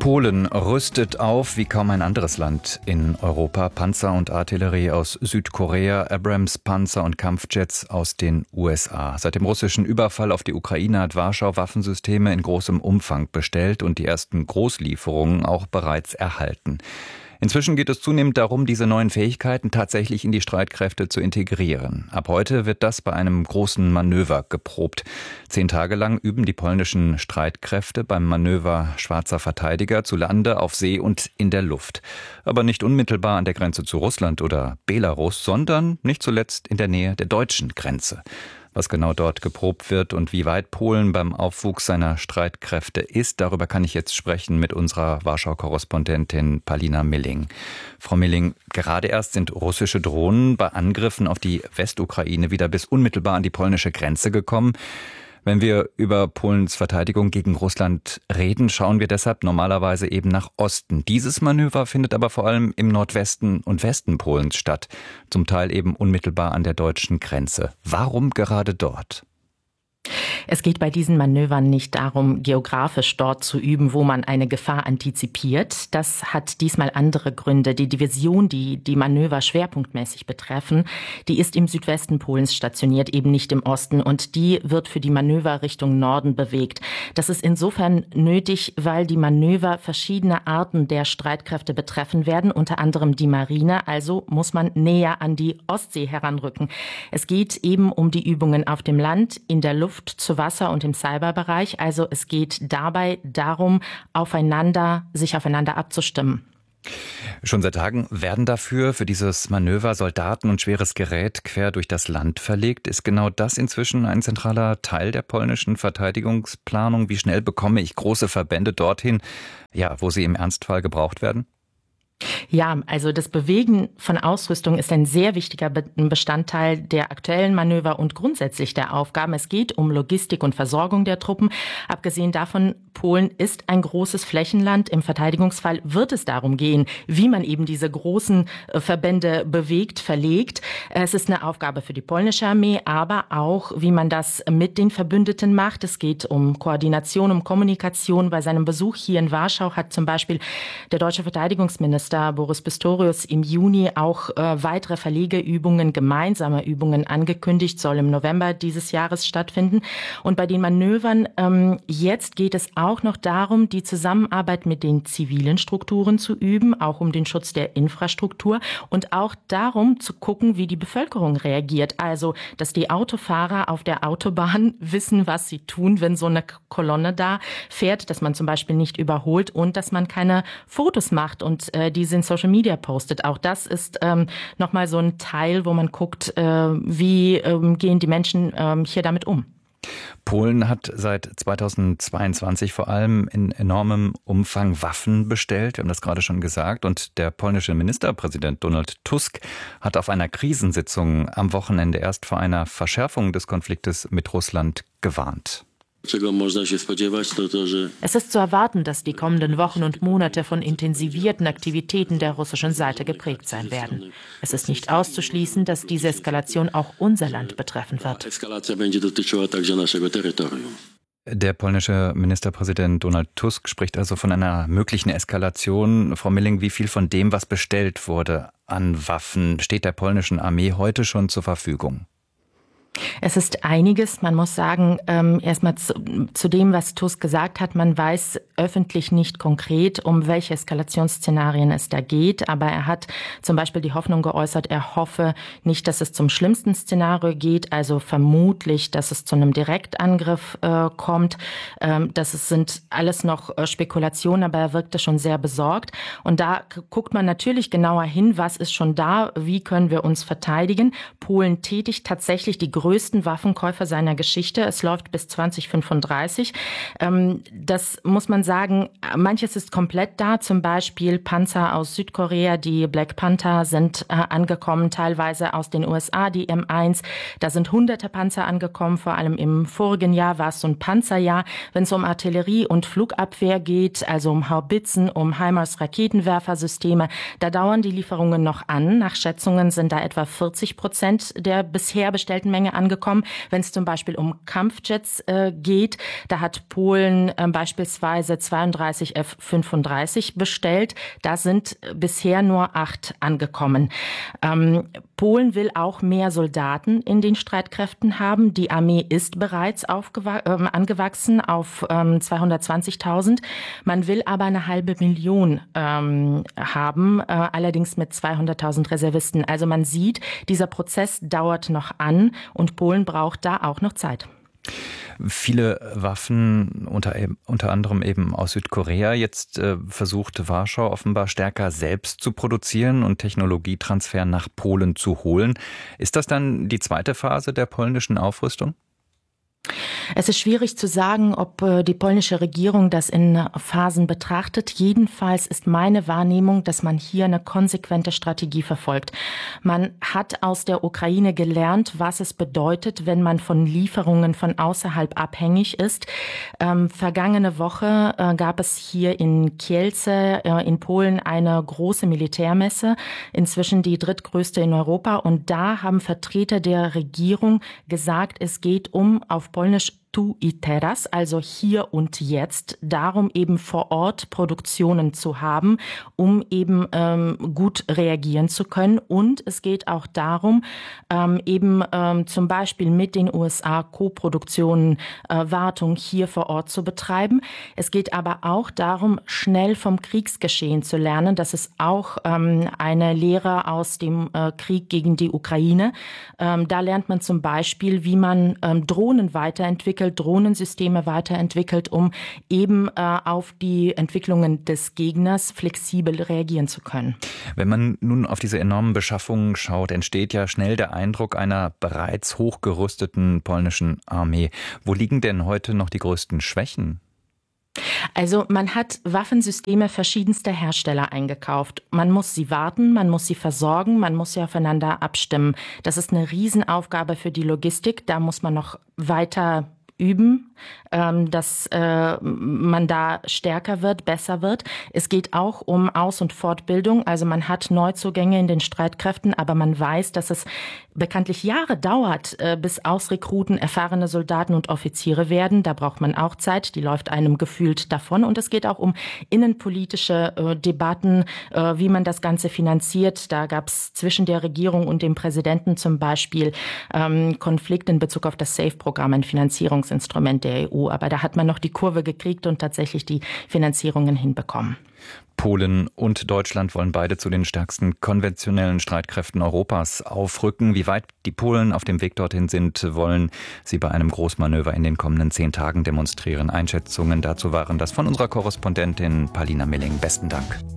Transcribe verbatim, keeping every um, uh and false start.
Polen rüstet auf wie kaum ein anderes Land in Europa. Panzer und Artillerie aus Südkorea, Abrams-Panzer und Kampfjets aus den U S A. Seit dem russischen Überfall auf die Ukraine hat Warschau Waffensysteme in großem Umfang bestellt und die ersten Großlieferungen auch bereits erhalten. Inzwischen geht es zunehmend darum, diese neuen Fähigkeiten tatsächlich in die Streitkräfte zu integrieren. Ab heute wird das bei einem großen Manöver geprobt. Zehn Tage lang üben die polnischen Streitkräfte beim Manöver Schwarzer Verteidiger zu Lande, auf See und in der Luft. Aber nicht unmittelbar an der Grenze zu Russland oder Belarus, sondern nicht zuletzt in der Nähe der deutschen Grenze. Was genau dort geprobt wird und wie weit Polen beim Aufwuchs seiner Streitkräfte ist, darüber kann ich jetzt sprechen mit unserer Warschau-Korrespondentin Palina Milling. Frau Milling, gerade erst sind russische Drohnen bei Angriffen auf die Westukraine wieder bis unmittelbar an die polnische Grenze gekommen. Wenn wir über Polens Verteidigung gegen Russland reden, schauen wir deshalb normalerweise eben nach Osten. Dieses Manöver findet aber vor allem im Nordwesten und Westen Polens statt, zum Teil eben unmittelbar an der deutschen Grenze. Warum gerade dort? Es geht bei diesen Manövern nicht darum, geografisch dort zu üben, wo man eine Gefahr antizipiert. Das hat diesmal andere Gründe. Die Division, die die Manöver schwerpunktmäßig betreffen, die ist im Südwesten Polens stationiert, eben nicht im Osten. Und die wird für die Manöver Richtung Norden bewegt. Das ist insofern nötig, weil die Manöver verschiedene Arten der Streitkräfte betreffen werden, unter anderem die Marine. Also muss man näher an die Ostsee heranrücken. Es geht eben um die Übungen auf dem Land, in der Luft, zu Wasser und im Cyberbereich. Also es geht dabei darum, aufeinander, sich aufeinander abzustimmen. Schon seit Tagen werden dafür, für dieses Manöver, Soldaten und schweres Gerät quer durch das Land verlegt. Ist genau das inzwischen ein zentraler Teil der polnischen Verteidigungsplanung? Wie schnell bekomme ich große Verbände dorthin, ja, wo sie im Ernstfall gebraucht werden? Ja, also das Bewegen von Ausrüstung ist ein sehr wichtiger Bestandteil der aktuellen Manöver und grundsätzlich der Aufgaben. Es geht um Logistik und Versorgung der Truppen. Abgesehen davon, Polen ist ein großes Flächenland. Im Verteidigungsfall wird es darum gehen, wie man eben diese großen Verbände bewegt, verlegt. Es ist eine Aufgabe für die polnische Armee, aber auch, wie man das mit den Verbündeten macht. Es geht um Koordination, um Kommunikation. Bei seinem Besuch hier in Warschau hat zum Beispiel der deutsche Verteidigungsminister Boris Pistorius im Juni auch äh, weitere Verlegeübungen, gemeinsame Übungen angekündigt, soll im November dieses Jahres stattfinden. Und bei den Manövern ähm, jetzt geht es auch noch darum, die Zusammenarbeit mit den zivilen Strukturen zu üben, auch um den Schutz der Infrastruktur und auch darum zu gucken, wie die Bevölkerung reagiert. Also, dass die Autofahrer auf der Autobahn wissen, was sie tun, wenn so eine Kolonne da fährt, dass man zum Beispiel nicht überholt und dass man keine Fotos macht und äh, diese in Social Media postet. Auch das ist ähm, nochmal so ein Teil, wo man guckt, äh, wie ähm, gehen die Menschen ähm, hier damit um. Polen hat seit zweitausendzweiundzwanzig vor allem in enormem Umfang Waffen bestellt. Wir haben das gerade schon gesagt. Und der polnische Ministerpräsident Donald Tusk hat auf einer Krisensitzung am Wochenende erst vor einer Verschärfung des Konfliktes mit Russland gewarnt. Es ist zu erwarten, dass die kommenden Wochen und Monate von intensivierten Aktivitäten der russischen Seite geprägt sein werden. Es ist nicht auszuschließen, dass diese Eskalation auch unser Land betreffen wird. Der polnische Ministerpräsident Donald Tusk spricht also von einer möglichen Eskalation. Frau Milling, wie viel von dem, was bestellt wurde an Waffen, steht der polnischen Armee heute schon zur Verfügung? Es ist einiges. Man muss sagen, ähm, erstmal zu, zu dem, was Tusk gesagt hat, man weiß öffentlich nicht konkret, um welche Eskalationsszenarien es da geht. Aber er hat zum Beispiel die Hoffnung geäußert, er hoffe nicht, dass es zum schlimmsten Szenario geht, also vermutlich, dass es zu einem Direktangriff äh, kommt. Ähm, das ist, sind alles noch äh, Spekulationen, aber er wirkte schon sehr besorgt. Und da guckt man natürlich genauer hin, was ist schon da, wie können wir uns verteidigen. Polen tätigt tatsächlich die größten Waffenkäufer seiner Geschichte. Es läuft bis zwanzig fünfunddreißig. Ähm, das muss man sagen, manches ist komplett da. Zum Beispiel Panzer aus Südkorea, die Black Panther sind äh, angekommen, teilweise aus den U S A, die M eins. Da sind hunderte Panzer angekommen, vor allem im vorigen Jahr war es so ein Panzerjahr. Wenn es um Artillerie und Flugabwehr geht, also um Haubitzen, um HIMARS Raketenwerfersysteme, da dauern die Lieferungen noch an. Nach Schätzungen sind da etwa vierzig Prozent der bisher bestellten Menge angekommen. Wenn es zum Beispiel um Kampfjets äh, geht, da hat Polen äh, beispielsweise zweiunddreißig F fünfunddreißig bestellt. Da sind bisher nur acht angekommen. Ähm, Polen will auch mehr Soldaten in den Streitkräften haben. Die Armee ist bereits aufgewa- äh, angewachsen auf ähm, zweihundertzwanzigtausend. Man will aber eine halbe Million ähm, haben, äh, allerdings mit zweihunderttausend Reservisten. Also man sieht, dieser Prozess dauert noch an und Polen braucht da auch noch Zeit. Viele Waffen, unter, unter anderem eben aus Südkorea. Jetzt äh, versucht Warschau offenbar stärker selbst zu produzieren und Technologietransfer nach Polen zu holen. Ist das dann die zweite Phase der polnischen Aufrüstung? Es ist schwierig zu sagen, ob die polnische Regierung das in Phasen betrachtet. Jedenfalls ist meine Wahrnehmung, dass man hier eine konsequente Strategie verfolgt. Man hat aus der Ukraine gelernt, was es bedeutet, wenn man von Lieferungen von außerhalb abhängig ist. Ähm, vergangene Woche äh, gab es hier in Kielce äh, in Polen eine große Militärmesse, inzwischen die drittgrößte in Europa. Und da haben Vertreter der Regierung gesagt, es geht um auf Polnisch tu i teraz, also hier und jetzt, darum eben vor Ort Produktionen zu haben, um eben ähm, gut reagieren zu können. Und es geht auch darum, ähm, eben ähm, zum Beispiel mit den U S A Co-Produktionen, äh, Wartung hier vor Ort zu betreiben. Es geht aber auch darum, schnell vom Kriegsgeschehen zu lernen. Das ist auch ähm, eine Lehre aus dem äh, Krieg gegen die Ukraine. Ähm, da lernt man zum Beispiel, wie man ähm, Drohnen weiterentwickelt, Drohnensysteme weiterentwickelt, um eben äh, auf die Entwicklungen des Gegners flexibel reagieren zu können. Wenn man nun auf diese enormen Beschaffungen schaut, entsteht ja schnell der Eindruck einer bereits hochgerüsteten polnischen Armee. Wo liegen denn heute noch die größten Schwächen? Also man hat Waffensysteme verschiedenster Hersteller eingekauft. Man muss sie warten, man muss sie versorgen, man muss sie aufeinander abstimmen. Das ist eine Riesenaufgabe für die Logistik. Da muss man noch weiter üben, ähm, dass äh, man da stärker wird, besser wird. Es geht auch um Aus- und Fortbildung. Also man hat Neuzugänge in den Streitkräften, aber man weiß, dass es bekanntlich Jahre dauert, äh, bis Ausrekruten erfahrene Soldaten und Offiziere werden. Da braucht man auch Zeit, die läuft einem gefühlt davon. Und es geht auch um innenpolitische äh, Debatten, äh, wie man das Ganze finanziert. Da gab es zwischen der Regierung und dem Präsidenten zum Beispiel ähm, Konflikt in Bezug auf das SAFE-Programm, ein Finanzierungs Instrument der E U. Aber da hat man noch die Kurve gekriegt und tatsächlich die Finanzierungen hinbekommen. Polen und Deutschland wollen beide zu den stärksten konventionellen Streitkräften Europas aufrücken. Wie weit die Polen auf dem Weg dorthin sind, wollen sie bei einem Großmanöver in den kommenden zehn Tagen demonstrieren. Einschätzungen dazu waren das von unserer Korrespondentin Paulina Milling. Besten Dank.